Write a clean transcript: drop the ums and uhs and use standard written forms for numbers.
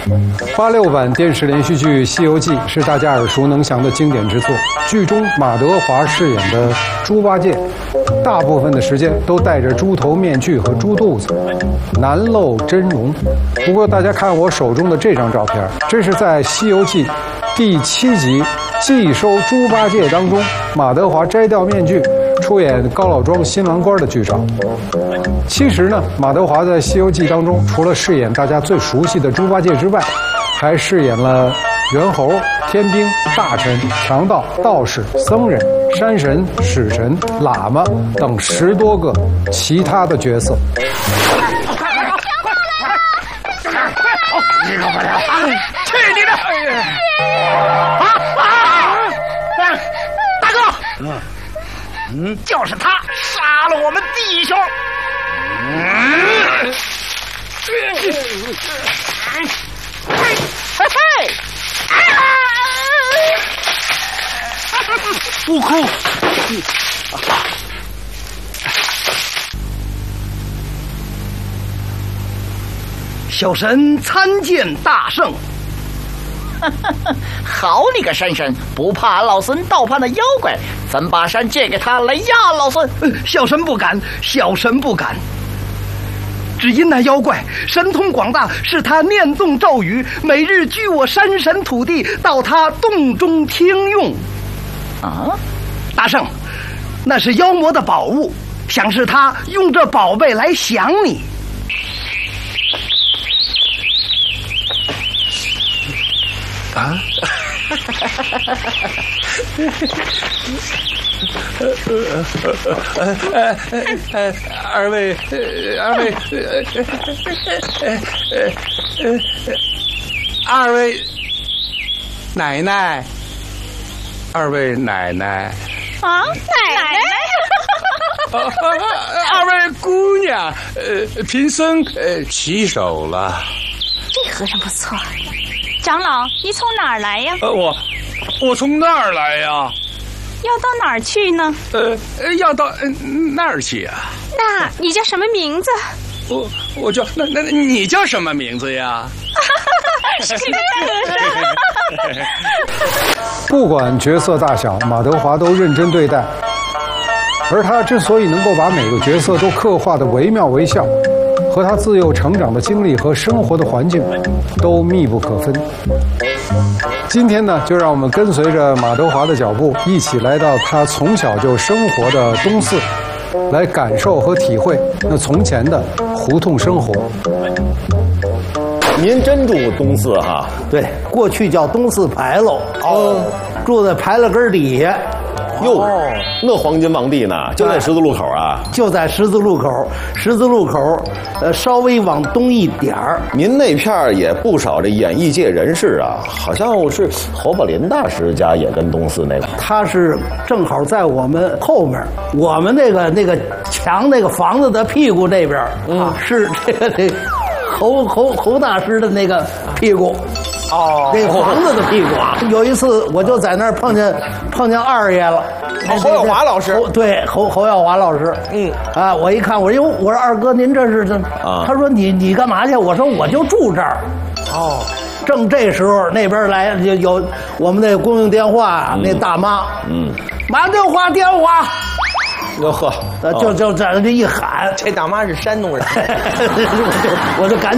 86版电视连续剧《西游记》是大家耳熟能详的经典之作。剧中马德华饰演的猪八戒，大部分的时间都戴着猪头面具和猪肚子，难露真容。不过大家看我手中的这张照片，这是在《西游记》第7集寄收猪八戒当中，马德华摘掉面具出演高老庄新郎官的剧照。其实呢，马德华在《西游记》当中，除了饰演大家最熟悉的猪八戒之外，还饰演了猿猴、天兵、大臣、强盗、道士、僧人、山神、使神、喇嘛等10多个其他的角色。 你可不了！去你的！大哥，就是他杀了我们弟兄。 悟空， 小神参见大圣。 好你个山神，不怕老孙倒攀的妖怪，咱把山借给他来压老孙。 小神不敢，小神不敢。只因那妖怪神通广大，是他念诵咒语，每日居我山神土地，到他洞中听用。 啊， 大圣，那是妖魔的宝物，想是他用这宝贝来降你。 啊！二位，二位奶奶，二位奶奶啊，奶奶， 二位姑娘，贫僧起手了。 这和尚不错。长老，你从哪儿来呀？ 我从那儿来呀。 要到哪儿去呢？ 要到那儿去啊。 那你叫什么名字？ 我叫那你叫什么名字呀？ 是个和尚。 不管角色大小，马德华都认真对待。而他之所以能够把每个角色都刻画得惟妙惟肖，和他自幼成长的经历和生活的环境都密不可分。今天呢，就让我们跟随着马德华的脚步，一起来到他从小就生活的东四，来感受和体会那从前的胡同生活。 您真住东四哈？ 对，过去叫东四牌楼。住在牌楼根底下。 哟，那黄金旺地呢？就在十字路口啊？ 就在十字路口，十字路口，稍微往东一点儿。 您那片儿也不少这演艺界人士啊，好像是侯宝林大师家也跟东四那个。 他是正好在我们后面，我们那个墙那个房子的屁股这边啊，是这个侯大师的那个屁股。那个房子的屁股啊！有一次我就在那儿碰见二爷了， 侯耀华老师。 对，侯耀华老师。我一看，我说二哥，您这是这？他说你干嘛去？我说我就住这儿。正这时候那边来有我们那公用电话那大妈，马电话。 哟呵， 就在这一喊， 这大妈是山东人， 我就赶